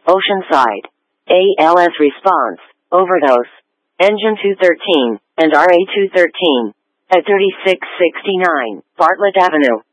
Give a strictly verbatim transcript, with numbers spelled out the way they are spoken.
Oceanside. A L S response, overdose. Engine two thirteen, and R A two thirteen. At thirty-six sixty-nine, Bartlett Avenue.